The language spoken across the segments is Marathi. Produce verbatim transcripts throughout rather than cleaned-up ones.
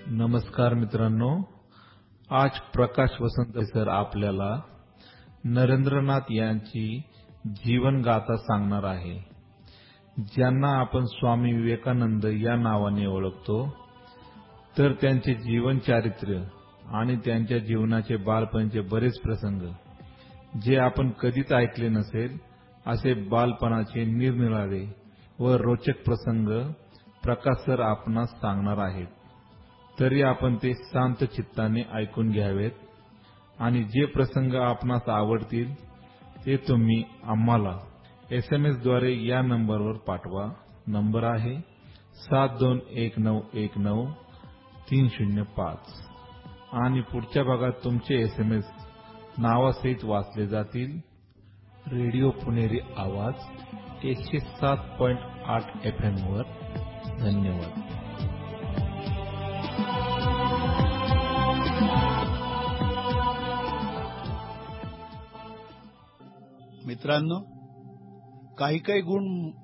नमस्कार मित्रांनो, आज प्रकाश वसंत सर आपल्याला नरेंद्रनाथ यांची जीवन गाथा सांगणार आहे, ज्यांना आपण स्वामी विवेकानंद या नावाने ओळखतो। तर त्यांचे जीवन चारित्र्य आणि त्यांच्या जीवनाचे बालपणचे बरेच प्रसंग जे आपण कधीच ऐकले नसेल असे बालपणाचे निरनिराळे व रोचक प्रसंग प्रकाश सर आपणास सांगणार आहेत। तरी आपण ते शांत चित्ताने ऐकून घ्यावेत आणि जे प्रसंग आपणास आवडतील ते तुम्ही आम्हाला एसएमएस द्वारे या नंबरवर पाठवा। नंबर आहे सात दोन एक नऊ एक नऊ तीन शून्य पाच आणि पुढच्या भागात तुमचे एसएमएस नावासहित वाचले जातील। रेडिओ पुणेरी आवाज एकशे सात पॉइंट आठ एफ एम वर। धन्यवाद। मित्रांनो, काही काही गुण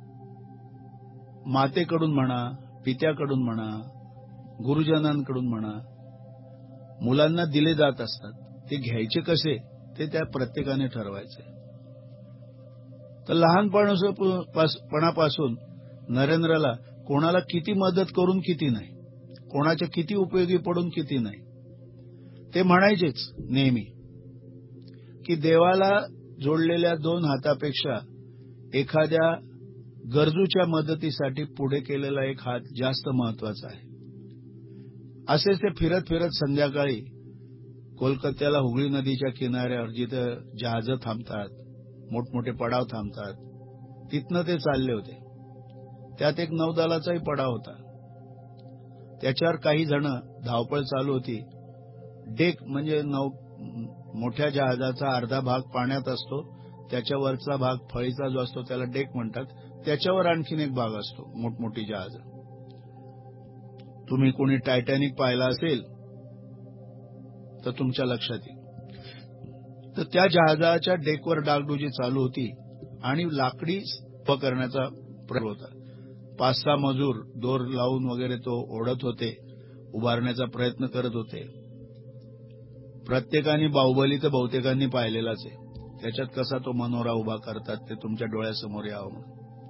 मातेकडून म्हणा, पित्याकडून म्हणा, गुरुजनांकडून म्हणा मुलांना दिले जात असतात। ते घ्यायचे कसे ते त्या प्रत्येकाने ठरवायचे। तर लहानपणापासून नरेंद्रला कोणाला किती मदत करून किती नाही, कोणाच्या किती उपयोगी पडून किती नाही, ते म्हणायचेच नेहमी की देवाला जोडलेल्या दोन हातापेक्षा एखाद्या गरजूच्या मदतीसाठी पुढे केलेला एक हात जास्त महत्वाचा आहे। असेच ते फिरत फिरत संध्याकाळी कोलकात्याला हुगळी नदीच्या किनाऱ्यावर जिथं जहाजं थांबतात, मोठमोठे पडाव थांबतात, तिथनं ते चालले होते। त्यात एक नौदलाचाही पडाव होता। त्याच्यावर काही जण धावपळ चालू होती। डेक म्हणजे नौ मोठ्या जहाजाचा अर्धा भाग पाण्यात असतो, त्याच्यावरचा भाग फळीचा जो असतो त्याला डेक म्हणतात, त्याच्यावर आणखीन एक भाग असतो मोठमोठी जहाज। तुम्ही कोणी टायटॅनिक पाहिला असेल तर तुमच्या लक्षात येईल। तर त्या जहाजाच्या डेकवर डागडुजी चालू होती आणि लाकडी करण्याचा प्रयत्न होता। पाच सहा मजूर दोर लावून वगैरे तो ओढत होते, उभारण्याचा प्रयत्न करत होते। प्रत्येकाने बाहुबली तर बहुतेकांनी पाहिलेलाच आहे। त्याच्यात कसा तो मनोरा उभा करतात ते तुमच्या डोळ्यासमोर यावं म्हणून।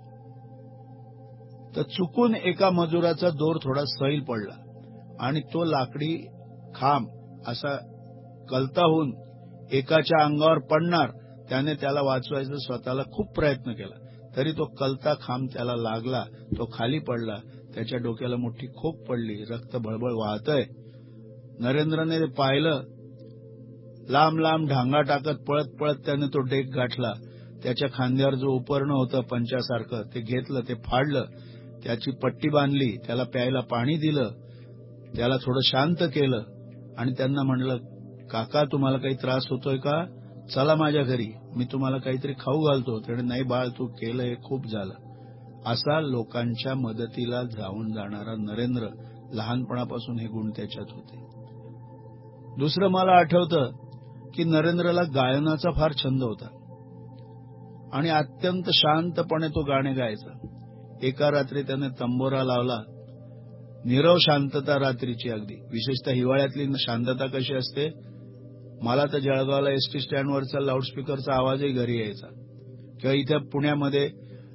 तर चुकून एका मजुराचा दोर थोडा सैल पडला आणि तो लाकडी खांब असा कलता होऊन एकाच्या अंगावर पडणार। त्याने त्याला वाचवायचा स्वतःला खूप प्रयत्न केला, तरी तो कलता खांब त्याला लागला, तो खाली पडला, त्याच्या डोक्याला मोठी खोप पडली, रक्त भळभळ वाहतंय। नरेंद्रने पाहिलं, लांब लांब ढांगा टाकत पळत पळत त्याने तो डेक गाठला। त्याच्या खांद्यावर जो उपरणं होतं पंचासारखं ते घेतलं, ते फाडलं, त्याची पट्टी बांधली, त्याला प्यायला पाणी दिलं, त्याला थोडं शांत केलं आणि त्यांना म्हणलं, काका तुम्हाला काही त्रास होतोय का? चला माझ्या घरी, मी तुम्हाला काहीतरी खाऊ घालतो। त्याने नाही बाळ, तू केलं हे खूप झालं। असा लोकांच्या मदतीला जाऊन जाणारा नरेंद्र, लहानपणापासून हे गुण त्याच्यात होते। दुसरं मला आठवतं की नरेंद्रला गायनाचा फार छंद होता आणि अत्यंत शांतपणे तो गाणे गायचा। एका रात्री त्याने तंबोरा लावला, नीरव शांतता रात्रीची, अगदी विशेषतः हिवाळ्यातली शांतता कशी असते। मला तर जळगावला एसटी स्टँडवरचा लाऊडस्पीकरचा आवाजही घरी यायचा, किंवा इथे पुण्यामध्ये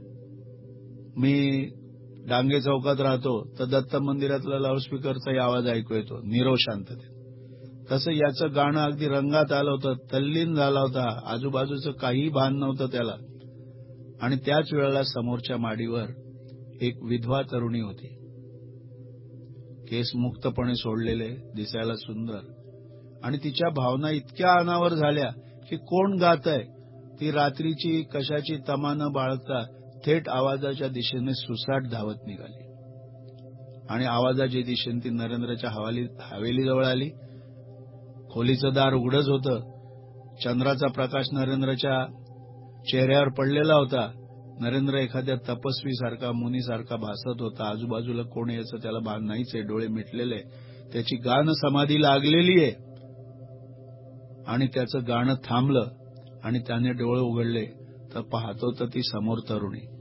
मी डांगे चौकात राहतो तर दत्त मंदिरातला लाऊडस्पीकरचाही आवाज ऐकू येतो नीरव शांततेत। तसं याचं गाणं अगदी रंगात आलं होतं, तल्लीन झाला होता, आजूबाजूचं काही भान नव्हतं त्याला। आणि त्याच वेळेला समोरच्या माडीवर एक विधवा तरुणी होती, केस मुक्तपणे सोडलेले, दिसायला सुंदर, आणि तिच्या भावना इतक्या अनावर झाल्या की कोण गातंय। ती रात्रीची कशाची तमा न बाळगता थेट आवाजाच्या दिशेने सुसाट धावत निघाली आणि आवाजाच्या दिशेने ती नरेंद्रच्या हवेलीजवळ आली। खोलीचं दार उघडच होतं। चंद्राचा प्रकाश नरेंद्रच्या चेहऱ्यावर पडलेला होता। नरेंद्र एखाद्या तपस्वीसारखा, मुनीसारखा भासत होता। आजूबाजूला कोण याचं त्याला भान नाहीच आहे, डोळे मिटलेले, त्याची गान समाधी लागलेली आहे। आणि त्याचं गाणं थांबलं आणि त्याने डोळे उघडले तर पाहतो तर ती समोर तरुणी